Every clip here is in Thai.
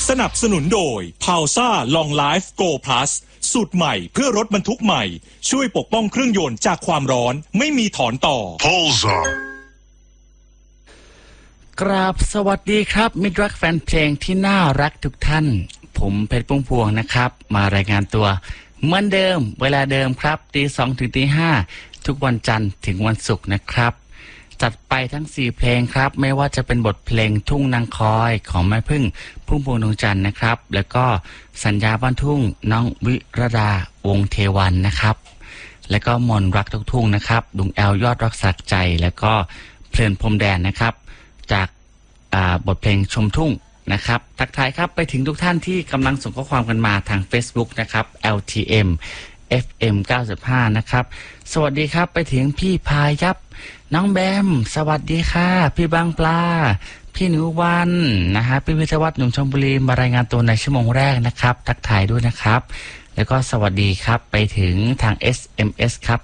สนับสนุนโดย Pausa Long Life Go Plus สูตรใหม่เพื่อรถบรรทุกใหม่ช่วยปกป้องเครื่องยนต์จากความร้อนไม่มีถอนต่อ Pausa กราบสวัสดีครับมิตรรักแฟนเพลงที่น่ารักทุกท่านผมเพชรพุ่มพวงนะครับมารายงานตัวเหมือนเดิมเวลาเดิมครับตี 2 ถึงตี 5ทุกวันจันทร์ถึงวันศุกร์นะครับจัดไปทั้ง4เพลงครับไม่ว่าจะเป็นบทเพลงทุ่งนางคอยของแม่พึ่งพุ่มพวงดวงจันทร์นะครับแล้วก็สัญญาบ้านทุ่งน้องวิรดาวงเทวันนะครับแล้วก็มนรักทุกทุ่งนะครับดุงแอลยอดรักสักใจแล้วก็เพลินพรมแดนนะครับจากบทเพลงชมทุ่งนะครับทักทายครับไปถึงทุกท่านที่กำลังส่งข้อความกันมาทาง Facebook นะครับ LTM FM 95นะครับสวัสดีครับไปถึงพี่พายับน้องแบมสวัสดีค่ะพี่บางปลาพี่หนูวันนะฮะพี่วิทยาวัฒน์หนุ่มชลบุรีมารายงานตัวในชั่วโมงแรกนะครับทักทายด้วยนะครับแล้วก็สวัสดีครับไปถึงทาง SMS ครับ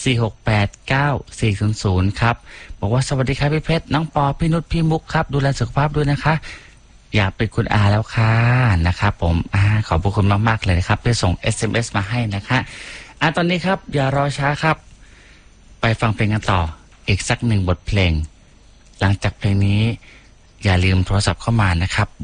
4689400ครับบอกว่าสวัสดีครับพี่เพชรน้องปอพี่นุชพี่มุกครับดูแลสุขภาพด้วยนะคะอยากเป็นคุณอาแล้วค่ะนะครับผมขอบคุณมากๆเลยนะครับที่ส่ง SMS มาให้นะคะตอนนี้ครับอย่ารอช้าครับไปฟังเพลงกันต่ออีกสักหนึ่งบทเพลงหลังจากเพลงนี้อย่าลืมโทรศัพท์เข้ามานะครับ